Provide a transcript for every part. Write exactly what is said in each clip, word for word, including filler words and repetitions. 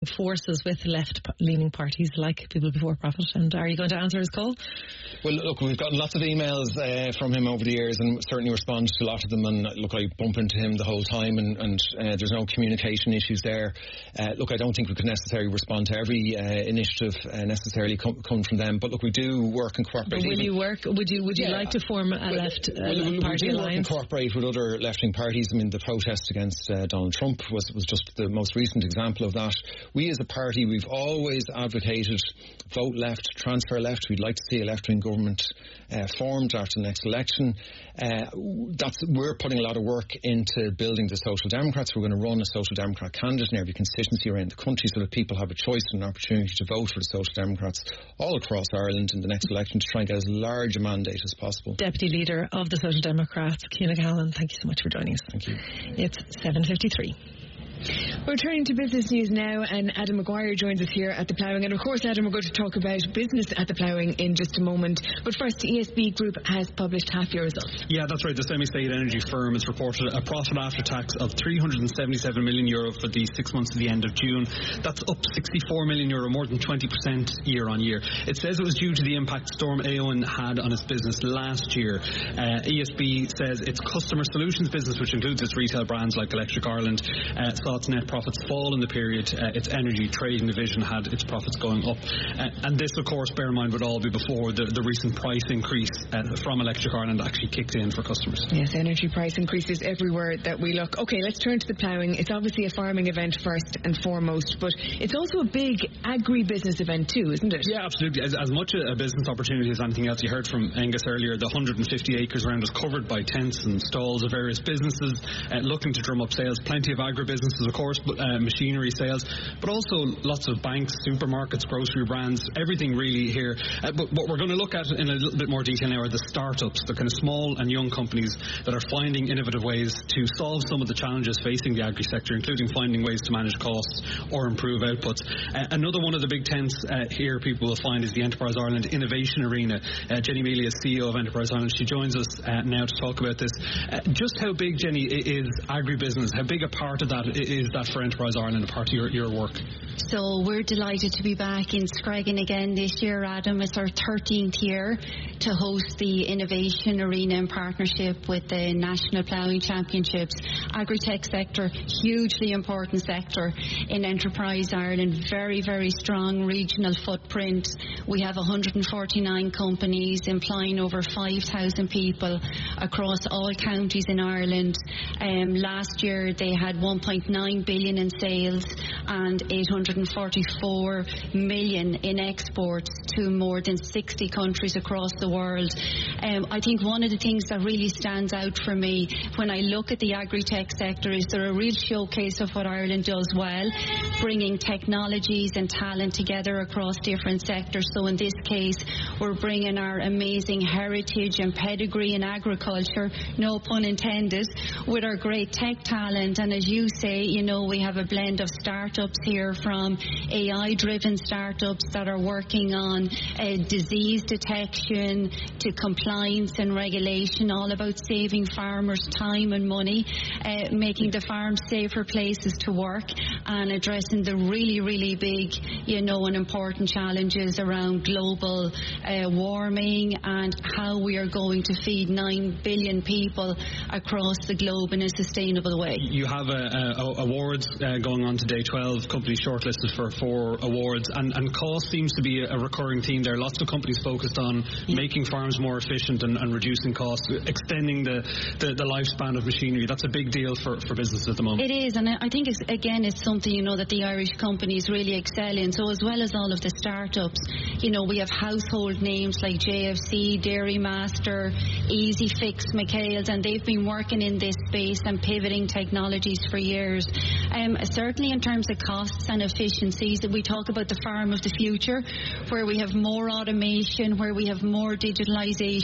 forces with left-leaning parties like People Before Profit, and are you going to answer his call? Well, look, we've gotten lots of emails uh, from him over the years and certainly responded to a lot of them, and look, I bump into him the whole time, and, and uh, there's no communication issues there. Uh, look, I don't think we could necessarily respond to every uh, initiative uh, necessarily come, come from them, but look, we do work and cooperate. But will you work, would you would you yeah, like to form a well, left uh, well, party we do alliance? work and cooperate with other left-wing parties. I mean, the protest against uh, Donald Trump was, was just the most recent example of that. We as a party, we've always advocated vote left, transfer left. We'd like to see a left-wing government uh, formed after the next election. Uh, that's we're putting a lot of work into building the Social Democrats. We're going to run a Social Democrat candidate in every constituency around the country so that people have a choice and an opportunity to vote for the Social Democrats all across Ireland in the next election to try and get as large a mandate as possible. Deputy Leader of the Social Democrats, Ciara Callan, thank you so much for joining us. Thank you. It's seven fifty-three. We're turning to business news now, and Adam Maguire joins us here at the Ploughing. And of course, Adam, we're going to talk about business at the Ploughing in just a moment. But first, the E S B Group has published half-year results. Yeah, that's right. The semi-state energy firm has reported a profit after tax of three hundred seventy-seven million euro for the six months to the end of June. That's up sixty-four million euro, more than twenty percent year on year. It says it was due to the impact Storm Éowyn had on its business last year. Uh, E S B says its customer solutions business, which includes its retail brands like Electric Ireland, uh, saw its net profits fall in the period. Uh, its energy trading division had its profits going up. Uh, and this, of course, bear in mind, would all be before the, the recent price increase uh, from Electric Ireland actually kicked in for customers. Yes, energy price increases everywhere that we look. OK, let's turn to the Ploughing. It's obviously a farming event first and foremost, but it's also a big agri-business event too, isn't it? Yeah, absolutely. As, as much a, a business opportunity as anything else. You heard from Angus earlier, the one hundred fifty acres around is covered by tents and stalls of various businesses uh, looking to drum up sales. Plenty of agribusinesses, of course, but uh, machinery sales, but also lots of banks, supermarkets, grocery brands, everything really here. Uh, but what we're going to look at in a little bit more detail now are the startups, the kind of small and young companies that are finding innovative ways to solve some of the challenges facing the agri sector, including finding ways to manage costs or improve outputs. Uh, another one of the big tents uh, here people will find is the Enterprise Ireland Innovation Arena. Uh, Jenny Mealy is C E O of Enterprise Ireland. She joins us uh, now to talk about this. Uh, just how big, Jenny, is agribusiness? How big a part of that is that for Enterprise Ireland, a part of your, your work? So we're delighted to be back in Screggan again this year, Adam. It's our thirteenth year to host the Innovation Arena in partnership with the National Ploughing Championships. Agri-tech sector, hugely important sector in Enterprise Ireland, very, very strong regional footprint. We have one hundred forty-nine companies employing over five thousand people across all counties in Ireland. Um, last year they had one point nine billion in sales and eight hundred forty-four million in exports to more than sixty countries across the world. Um, I think one of the things that really stands out for me when I look at the agri-tech sector is they're a real showcase of what Ireland does well, bringing technologies and talent together across different sectors. So in this case, we're bringing our amazing heritage and pedigree in agriculture, no pun intended, with our great tech talent. And as you say, you know, we have a blend of startups here, from A I-driven startups that are working on uh, disease detection to compliance and regulation, all about saving farmers time and money, uh, making the farms safer places to work, and addressing the really, really big, you know, and important challenges around global uh, warming and how we are going to feed nine billion people across the globe in a sustainable way. You have uh, uh, awards uh, going on today, twelve companies shortlisted for four awards, and, and cost seems to be a recurring theme there. Lots of companies focused on yeah. making farms more efficient and, and reducing costs, extending the, the, the lifespan of machinery. That's a big deal for, for businesses at the moment. It is, and I think, it's, again, it's something, you know, that the Irish companies really excel in. So as well as all of the startups, you know, we have household names like J F C, Dairy Master, Easy Fix, McHale's, and they've been working in this space and pivoting technologies for years. Um, certainly in terms of costs and efficiencies, we talk about the farm of the future, where we have more automation, where we have more digitalisation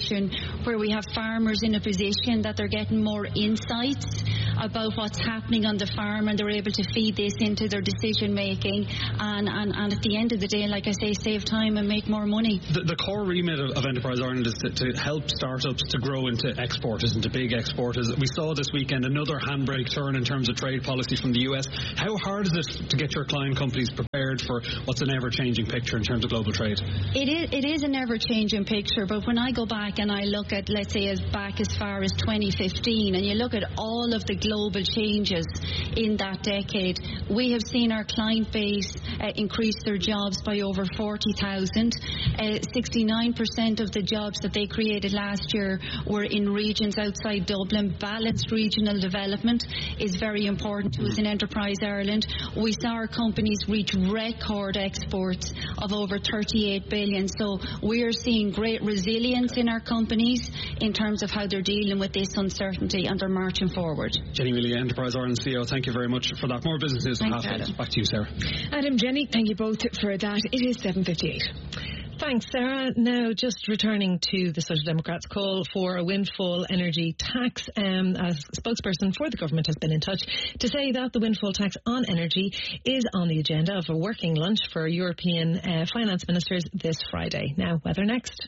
information, where we have farmers in a position that they're getting more insights about what's happening on the farm, and they're able to feed this into their decision making, and, and, and at the end of the day, like I say, save time and make more money. The, the core remit of, of Enterprise Ireland is to, to help startups to grow into exporters, into big exporters. We saw this weekend another handbrake turn in terms of trade policy from the U S. How hard is it to get your client companies prepared for what's an ever-changing picture in terms of global trade? It is, it is an ever-changing picture, but when I go back and I look at, let's say, as back as far as twenty fifteen, and you look at all of the global changes in that decade, we have seen our client base uh, increase their jobs by over forty thousand. Uh, sixty-nine percent of the jobs that they created last year were in regions outside Dublin. Balanced regional development is very important to us in Enterprise Ireland. We saw our companies reach record exports of over thirty-eight billion. So we are seeing great resilience in our companies in terms of how they're dealing with this uncertainty, and they're marching forward. Jenny Wheely, Enterprise Ireland C E O, thank you very much for that. More business news. Thanks, Adam. Back to you, Sarah. Adam, Jenny, thank you both for that. It is seven fifty-eight. Thanks, Sarah. Now, just returning to the Social Democrats' call for a windfall energy tax. Um, a spokesperson for the government has been in touch to say that the windfall tax on energy is on the agenda of a working lunch for European uh, finance ministers this Friday. Now, weather next.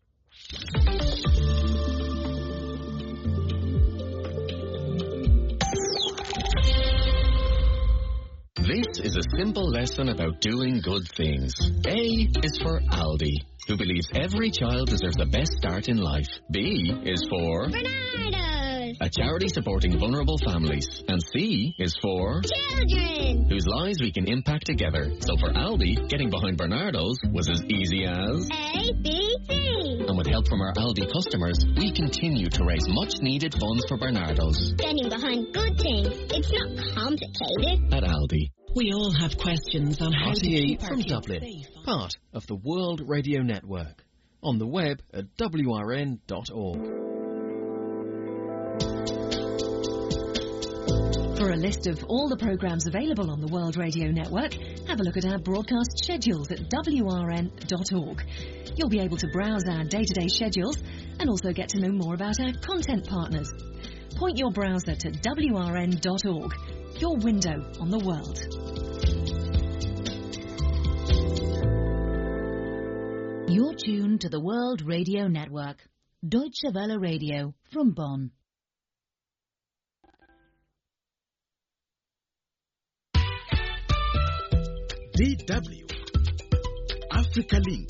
This is a simple lesson about doing good things. A is for Aldi, who believes every child deserves the best start in life. B is for Bernardo's, a charity supporting vulnerable families. And C is for children, whose lives we can impact together. So for Aldi, getting behind Bernardo's was as easy as A, B, C. And with help from our Aldi customers, we continue to raise much-needed funds for Bernardo's. Getting behind good things, it's not complicated. At Aldi. We all have questions on how R to T E keep our from kids Dublin, safe. part of the World Radio Network. On the web at W R N dot org. For a list of all the programmes available on the World Radio Network, have a look at our broadcast schedules at W R N dot org. You'll be able to browse our day-to-day schedules and also get to know more about our content partners. Point your browser to W R N dot org, your window on the world. You're tuned to the World Radio Network, Deutsche Welle Radio from Bonn. D W Africa Link.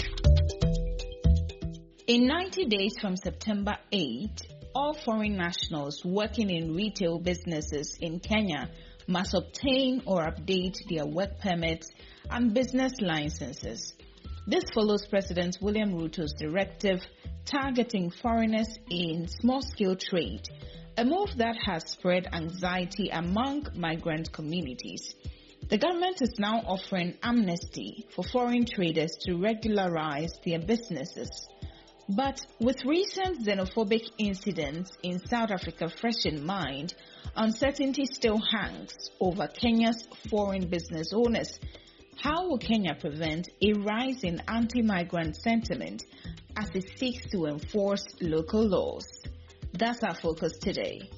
In ninety days from September eighth, all foreign nationals working in retail businesses in Kenya must obtain or update their work permits and business licenses. This follows President William Ruto's directive targeting foreigners in small-scale trade, a move that has spread anxiety among migrant communities. The government is now offering amnesty for foreign traders to regularize their businesses. But with recent xenophobic incidents in South Africa fresh in mind, uncertainty still hangs over Kenya's foreign business owners. How will Kenya prevent a rise in anti-migrant sentiment as it seeks to enforce local laws? That's our focus today.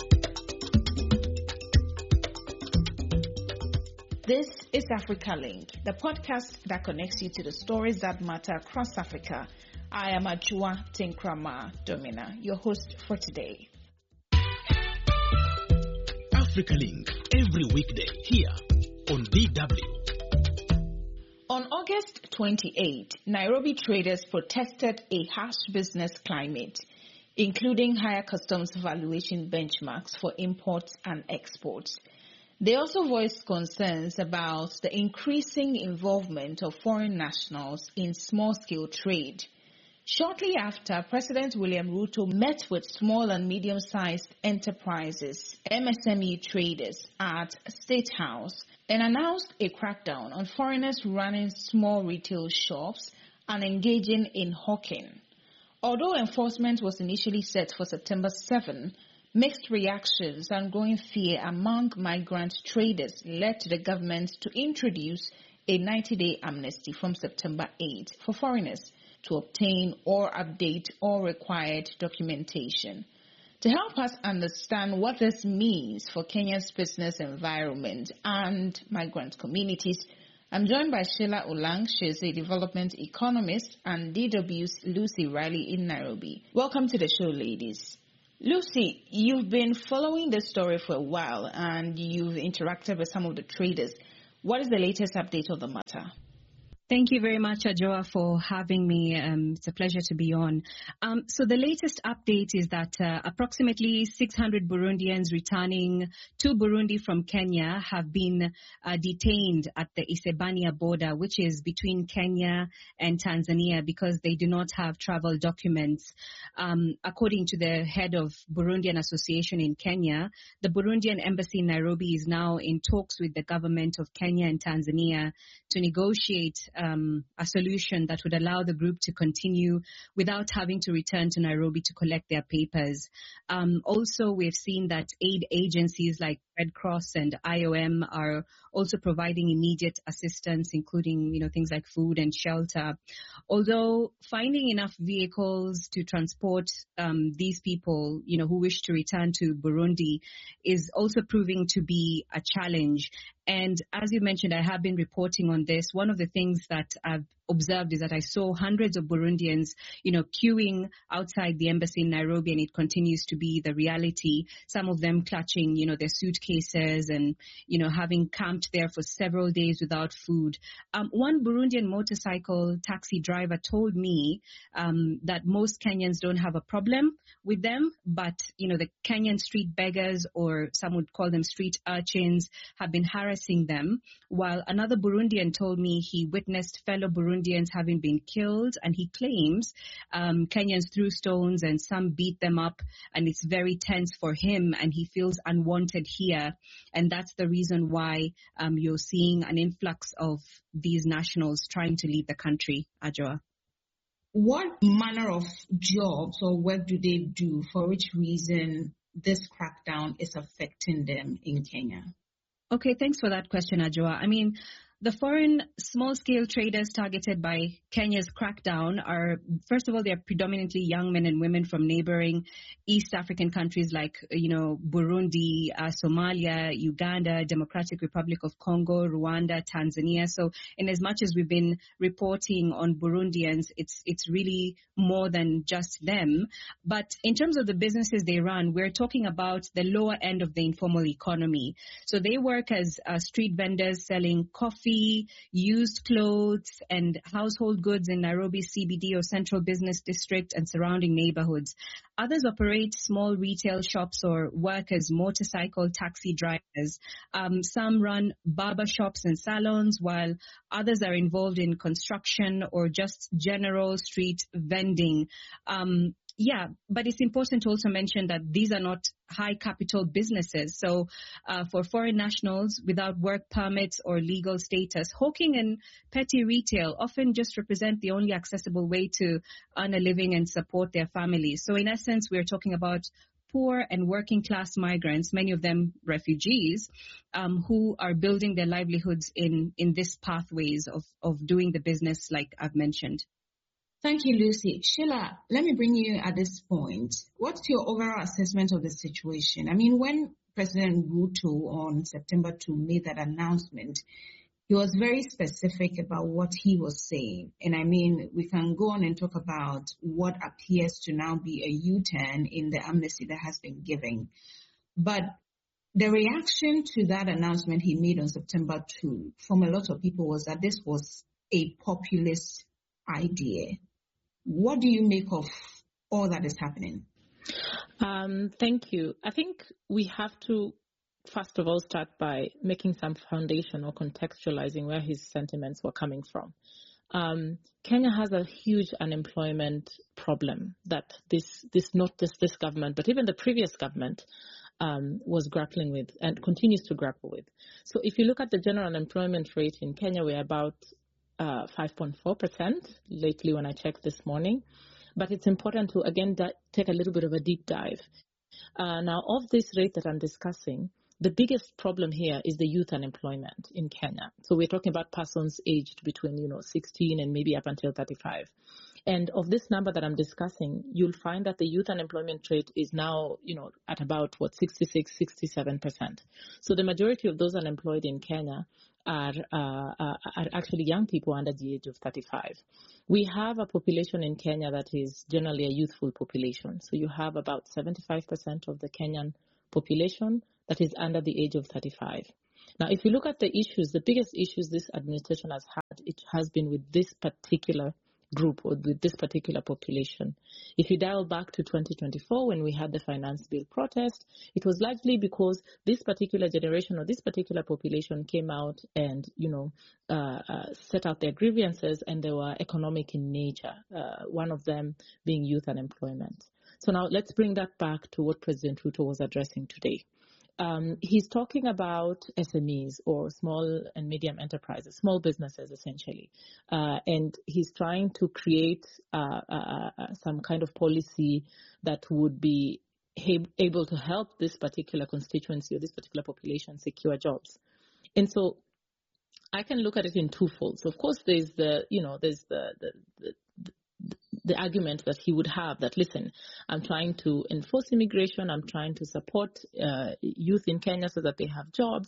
This is Africa Link, the podcast that connects you to the stories that matter across Africa. I am Ajua Tinkrama Domina, your host for today. Africa Link, every weekday here on D W. On August twenty-eighth, Nairobi traders protested a harsh business climate, including higher customs valuation benchmarks for imports and exports. They also voiced concerns about the increasing involvement of foreign nationals in small-scale trade. Shortly after, President William Ruto met with small and medium-sized enterprises, M S M E traders, at State House and announced a crackdown on foreigners running small retail shops and engaging in hawking. Although enforcement was initially set for September seventh, mixed reactions and growing fear among migrant traders led to the government to introduce a ninety-day amnesty from September eighth for foreigners. to obtain or update all required documentation. To help us understand what this means for Kenya's business environment and migrant communities, I'm joined by Sheila Olang. She is a development economist, and D W's Lucy Riley in Nairobi. Welcome to the show, ladies. Lucy, you've been following this story for a while and you've interacted with some of the traders. What is the latest update of the matter? Thank you very much, Ajoa, for having me. Um, it's a pleasure to be on. Um, so the latest update is that uh, approximately six hundred Burundians returning to Burundi from Kenya have been uh, detained at the Isebania border, which is between Kenya and Tanzania, because they do not have travel documents. Um, according to the head of Burundian Association in Kenya, the Burundian embassy in Nairobi is now in talks with the government of Kenya and Tanzania to negotiate Um, a solution that would allow the group to continue without having to return to Nairobi to collect their papers. Um, also, we've seen that aid agencies like Red Cross and I O M are also providing immediate assistance, including, you know, things like food and shelter. Although finding enough vehicles to transport um, these people, you know, who wish to return to Burundi is also proving to be a challenge. And as you mentioned, I have been reporting on this. One of the things that I've observed is that I saw hundreds of Burundians, you know, queuing outside the embassy in Nairobi, and it continues to be the reality. Some of them clutching, you know, their suitcases and, you know, having camped there for several days without food. Um, one Burundian motorcycle taxi driver told me um, that most Kenyans don't have a problem with them, but, you know, the Kenyan street beggars, or some would call them street urchins, have been harassing them, while another Burundian told me he witnessed fellow Burundians having been killed, and he claims um, Kenyans threw stones and some beat them up, and it's very tense for him, and he feels unwanted here, and that's the reason why um, you're seeing an influx of these nationals trying to leave the country. Ajoa. What manner of jobs or work do they do, for which reason this crackdown is affecting them in Kenya? Okay, thanks for that question, Ajoa. I mean, the foreign small-scale traders targeted by Kenya's crackdown are, first of all, they're predominantly young men and women from neighboring East African countries like, you know, Burundi, uh, Somalia, Uganda, Democratic Republic of Congo, Rwanda, Tanzania. So in as much as we've been reporting on Burundians, it's it's really more than just them. But in terms of the businesses they run, we're talking about the lower end of the informal economy. So they work as uh, street vendors selling coffee, used clothes, and household goods in Nairobi's C B D or Central Business District and surrounding neighborhoods. Others operate small retail shops or work as motorcycle taxi drivers. Um, some run barber shops and salons, while others are involved in construction or just general street vending. Um, Yeah, but it's important to also mention that these are not high capital businesses. So uh, for foreign nationals without work permits or legal status, hawking and petty retail often just represent the only accessible way to earn a living and support their families. So in essence, we're talking about poor and working class migrants, many of them refugees, um, who are building their livelihoods in, in these pathways of, of doing the business like I've mentioned. Thank you, Lucy. Sheila, let me bring you at this point. What's your overall assessment of the situation? I mean, when President Ruto on September second made that announcement, he was very specific about what he was saying. And I mean, we can go on and talk about what appears to now be a U-turn in the amnesty that has been given. But the reaction to that announcement he made on September second from a lot of people was that this was a populist idea. What do you make of all that is happening? Um, thank you. I think we have to, first of all, start by making some foundation or contextualizing where his sentiments were coming from. Um, Kenya has a huge unemployment problem that this, this not just this government, but even the previous government um, was grappling with and continues to grapple with. So if you look at the general unemployment rate in Kenya, we're about Uh, five point four percent lately when I checked this morning. But it's important to, again, di- take a little bit of a deep dive. Uh, now, of this rate that I'm discussing, the biggest problem here is the youth unemployment in Kenya. So we're talking about persons aged between, you know, sixteen and maybe up until thirty-five. And of this number that I'm discussing, you'll find that the youth unemployment rate is now, you know, at about, what, sixty-six, sixty-seven percent. So the majority of those unemployed in Kenya are, uh, are actually young people under the age of thirty-five. We have a population in Kenya that is generally a youthful population. So you have about seventy-five percent of the Kenyan population that is under the age of thirty-five. Now, if you look at the issues, the biggest issues this administration has had, it has been with this particular group or with this particular population. If you dial back to twenty twenty-four, when we had the finance bill protest, it was largely because this particular generation or this particular population came out and, you know, uh, uh, set out their grievances, and they were economic in nature, uh, one of them being youth unemployment. So now let's bring that back to what President Ruto was addressing today. Um, he's talking about S M Es or small and medium enterprises, small businesses essentially, uh, and he's trying to create uh, uh, some kind of policy that would be able to help this particular constituency or this particular population secure jobs. And so I can look at it in two folds. Of course, there's the, you know, there's the, the, the the argument that he would have that, listen, I'm trying to enforce immigration, I'm trying to support uh, youth in Kenya so that they have jobs,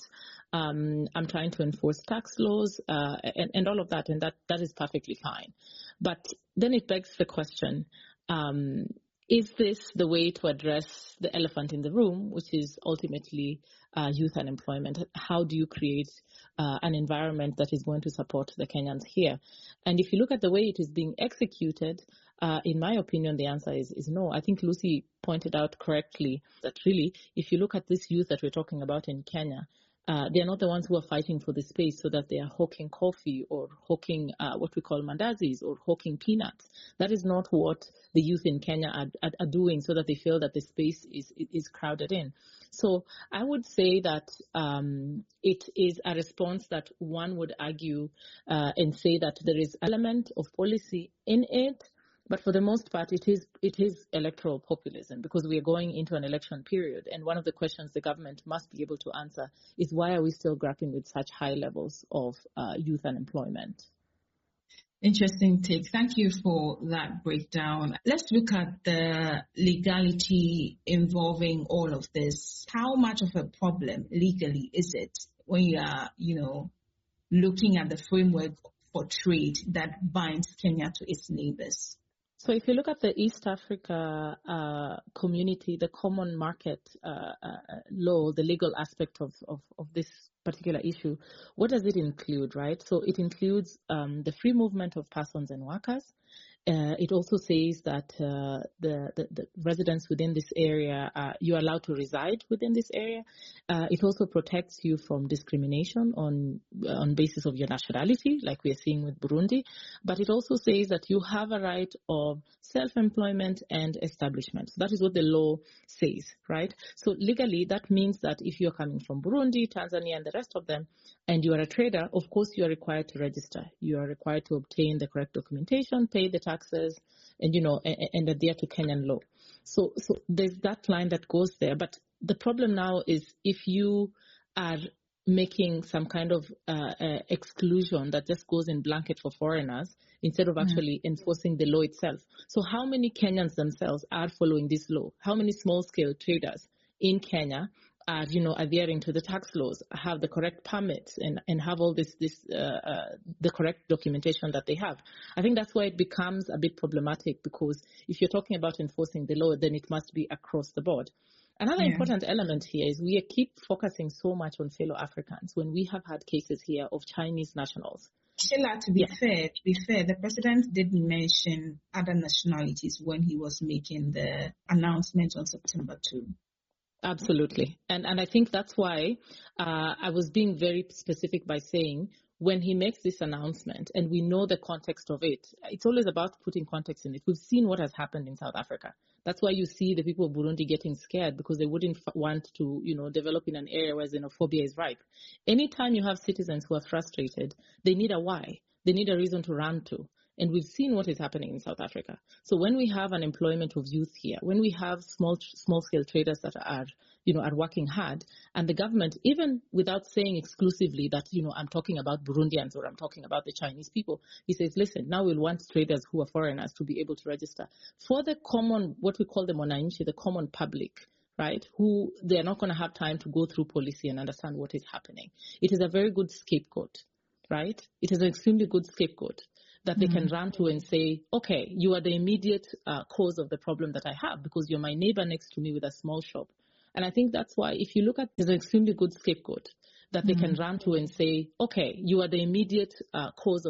um, I'm trying to enforce tax laws, uh, and, and all of that, and that, that is perfectly fine. But then it begs the question, um, is this the way to address the elephant in the room, which is ultimately uh, youth unemployment? How do you create uh, an environment that is going to support the Kenyans here? And if you look at the way it is being executed, uh, in my opinion, the answer is, is no. I think Lucy pointed out correctly that really, if you look at this youth that we're talking about in Kenya, Uh, they are not the ones who are fighting for the space so that they are hawking coffee or hawking uh, what we call mandazis or hawking peanuts. That is not what the youth in Kenya are, are, are doing so that they feel that the space is, is crowded in. So I would say that um, it is a response that one would argue uh, and say that there is element of policy in it. But for the most part, it is it is electoral populism because we are going into an election period. And one of the questions the government must be able to answer is, why are we still grappling with such high levels of uh, youth unemployment? Interesting take. Thank you for that breakdown. Let's look at the legality involving all of this. How much of a problem legally is it when you are, you know, looking at the framework for trade that binds Kenya to its neighbors? So if you look at the East Africa uh, community, the common market uh, uh, law, the legal aspect of, of, of this particular issue, what does it include, right? So it includes um, the free movement of persons and workers. Uh, it also says that uh, the, the, the residents within this area, uh, you are allowed to reside within this area. Uh, it also protects you from discrimination on on basis of your nationality, like we are seeing with Burundi. But it also says that you have a right of self-employment and establishment. So that is what the law says, right? So legally, that means that if you're coming from Burundi, Tanzania, and the rest of them, and you are a trader, of course, you are required to register. You are required to obtain the correct documentation, pay the taxes, and, you know, and, and adhere to Kenyan law. So, so there's that line that goes there. But the problem now is if you are making some kind of uh, uh, exclusion that just goes in blanket for foreigners instead of actually mm. enforcing the law itself. So how many Kenyans themselves are following this law? How many small-scale traders in Kenya are, you know, adhering to the tax laws, have the correct permits, and, and have all this, this uh, uh, the correct documentation that they have? I think that's why it becomes a bit problematic, because if you're talking about enforcing the law, then it must be across the board. Another yeah. important element here is we keep focusing so much on fellow Africans when we have had cases here of Chinese nationals. Sheila, to be yeah. fair, to be fair, the president did mention other nationalities when he was making the announcement on September second. Absolutely. And and I think that's why uh, I was being very specific by saying when he makes this announcement and we know the context of it, it's always about putting context in it. We've seen what has happened in South Africa. That's why you see the people of Burundi getting scared, because they wouldn't f- want to, you know, develop in an area where xenophobia is ripe. Anytime you have citizens who are frustrated, they need a why. They need a reason to run to. And we've seen what is happening in South Africa. So when we have an employment of youth here, when we have small small scale traders that are, you know, are working hard, and the government, even without saying exclusively that, you know, I'm talking about Burundians or I'm talking about the Chinese people, he says, listen, now we'll want traders who are foreigners to be able to register. For the common, what we call the Monanchi, the common public, right, who they're not going to have time to go through policy and understand what is happening. It is a very good scapegoat, right? It is an extremely good scapegoat that they mm-hmm. can run to and say, okay, you are the immediate uh, cause of the problem that I have because you're my neighbor next to me with a small shop. And I think that's why if you look at it, it's an extremely good scapegoat that they mm-hmm. can run to and say, okay, you are the immediate uh, cause of